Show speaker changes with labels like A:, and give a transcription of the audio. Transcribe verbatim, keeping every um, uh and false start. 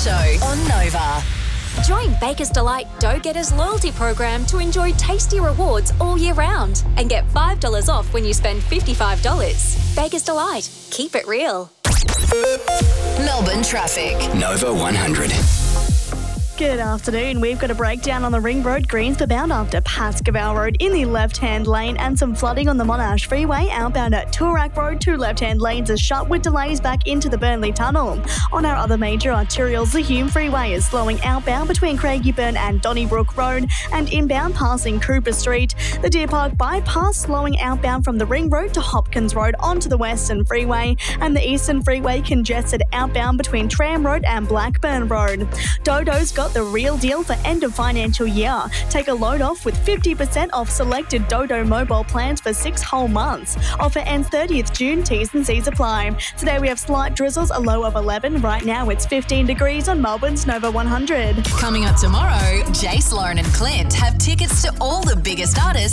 A: Show on Nova.
B: Join Baker's Delight Dough Getters loyalty program to enjoy tasty rewards all year round and get five dollars off when you spend fifty-five dollars. Baker's Delight. Keep it real.
A: Melbourne traffic.
C: Nova one hundred.
D: Good afternoon. We've got a breakdown on the Ring Road, Greensborough bound after Pascoval Road in the left-hand lane, and some flooding on the Monash Freeway outbound at Toorak Road. Two left-hand lanes are shut with delays back into the Burnley Tunnel. On our other major arterials, the Hume Freeway is slowing outbound between Craigieburn and Donnybrook Road and inbound passing Cooper Street. The Deer Park Bypass slowing outbound from the Ring Road to Hopkins Road onto the Western Freeway, and the Eastern Freeway congested outbound between Tram Road and Blackburn Road. Dodo's got the real deal for end of financial year. Take a load off with fifty percent off selected Dodo mobile plans for six whole months. Offer ends thirtieth June, T's and C's apply. Today we have slight drizzles, a low of eleven. Right now it's fifteen degrees on Melbourne's Nova one hundred.
A: Coming up tomorrow, Jace, Lauren and Clint have tickets to all the biggest artists